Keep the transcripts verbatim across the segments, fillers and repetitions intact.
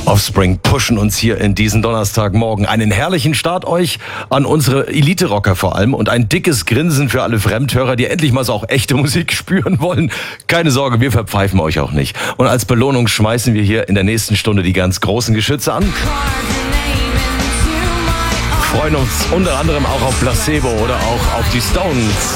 Offspring pushen uns hier in diesen Donnerstagmorgen. Einen herrlichen Start euch an unsere Elite-Rocker vor allem und ein dickes Grinsen für alle Fremdhörer, die endlich mal so auch echte Musik spüren wollen. Keine Sorge, wir verpfeifen euch auch nicht. Und als Belohnung schmeißen wir hier in der nächsten Stunde die ganz großen Geschütze an. Freuen uns unter anderem auch auf Placebo oder auch auf die Stones.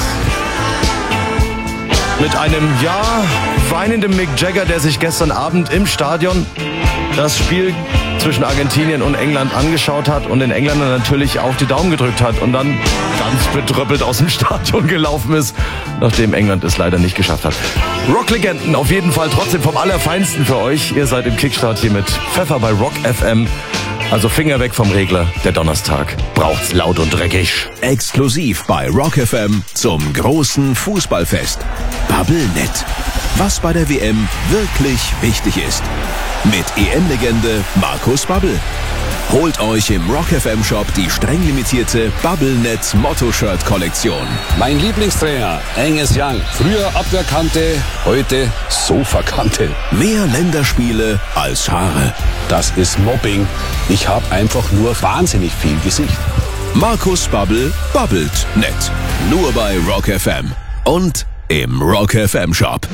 Mit einem, ja, weinenden Mick Jagger, der sich gestern Abend im Stadion das Spiel zwischen Argentinien und England angeschaut hat und den Engländern natürlich auf die Daumen gedrückt hat und dann ganz betröppelt aus dem Stadion gelaufen ist, nachdem England es leider nicht geschafft hat. Rocklegenden auf jeden Fall trotzdem vom Allerfeinsten für euch. Ihr seid im Kickstart hier mit Pfeffer bei Rock F M. Also Finger weg vom Regler, der Donnerstag braucht's laut und dreckig. Exklusiv bei Rock F M zum großen Fußballfest. Bubblenet. Was bei der W M wirklich wichtig ist. Mit E M-Legende Markus Babbel. Holt euch im Rock F M Shop die streng limitierte Bubblenet Motto-Shirt-Kollektion. Mein Lieblingstrainer, Angus Young. Früher Abwehrkante, heute Sofakante. Mehr Länderspiele als Haare. Das ist Mobbing. Ich habe einfach nur wahnsinnig viel Gesicht. Markus Babbel babbelt nett. Nur bei Rock F M. Und im Rock F M Shop.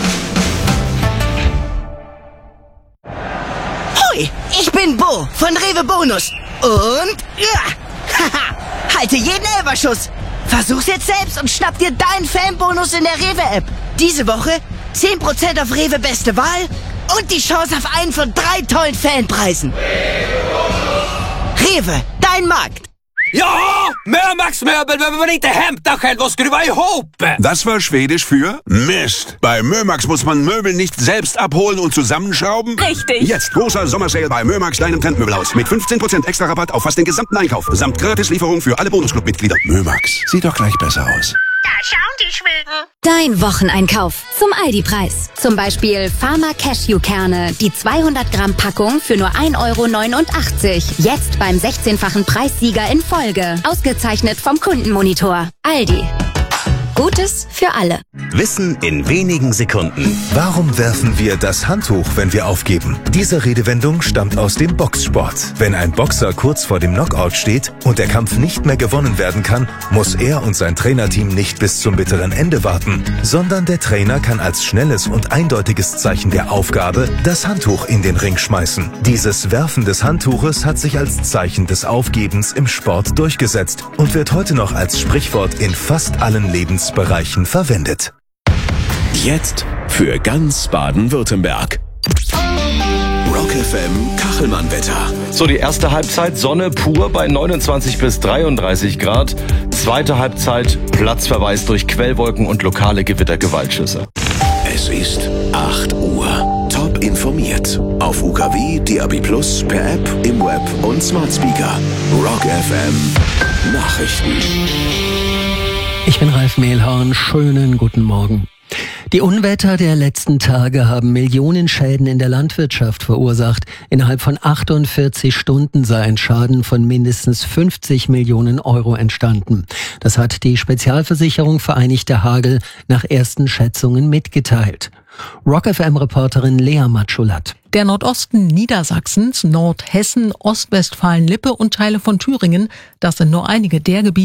Hoi, ich bin Bo von Rewe Bonus. Und ja, haha, halte jeden Elferschuss. Versuch's jetzt selbst und schnapp dir deinen Fanbonus in der Rewe-App. Diese Woche zehn Prozent auf Rewe Beste Wahl und die Chance auf einen von drei tollen Fanpreisen. Rewe, dein Markt. Ja, Mömax-Möbel, wenn man inte hämtar själv och skruva ihop. Das war Schwedisch für Mist. Bei Mömax muss man Möbel nicht selbst abholen und zusammenschrauben. Richtig. Jetzt großer Sommersale bei Mömax, deinem Trendmöbelhaus. Mit fünfzehn Prozent extra Rabatt auf fast den gesamten Einkauf. Samt Gratislieferung für alle Bonusclub-Mitglieder. Mömax, sieht doch gleich besser aus. Da schauen die Schweden. Dein Wocheneinkauf zum Aldi-Preis. Zum Beispiel Farmer Cashewkerne, die zweihundert Gramm Packung für nur ein Euro neunundachtzig. Jetzt beim sechzehnfachen Preissieger in Folge. Ausgezeichnet vom Kundenmonitor. Aldi. Gutes für alle. Wissen in wenigen Sekunden. Warum werfen wir das Handtuch, wenn wir aufgeben? Diese Redewendung stammt aus dem Boxsport. Wenn ein Boxer kurz vor dem Knockout steht und der Kampf nicht mehr gewonnen werden kann, muss er und sein Trainerteam nicht bis zum bitteren Ende warten, sondern der Trainer kann als schnelles und eindeutiges Zeichen der Aufgabe das Handtuch in den Ring schmeißen. Dieses Werfen des Handtuches hat sich als Zeichen des Aufgebens im Sport durchgesetzt und wird heute noch als Sprichwort in fast allen Lebensbereichen verwendet. Jetzt für ganz Baden-Württemberg. Rock F M Kachelmann-Wetter. So, die erste Halbzeit Sonne pur bei neunundzwanzig bis dreiunddreißig Grad. Zweite Halbzeit Platzverweis durch Quellwolken und lokale Gewittergewaltschüsse. Es ist acht Uhr. Top informiert. Auf U K W, D A B Plus, per App, im Web und Smart Speaker. Rock F M Nachrichten. Ich bin Ralf Mehlhorn. Schönen guten Morgen. Die Unwetter der letzten Tage haben Millionen Schäden in der Landwirtschaft verursacht. Innerhalb von achtundvierzig Stunden sei ein Schaden von mindestens fünfzig Millionen Euro entstanden. Das hat die Spezialversicherung Vereinigter Hagel nach ersten Schätzungen mitgeteilt. Rock F M-Reporterin Lea Matschulat. Der Nordosten Niedersachsens, Nordhessen, Ostwestfalen-Lippe und Teile von Thüringen, das sind nur einige der Gebiete,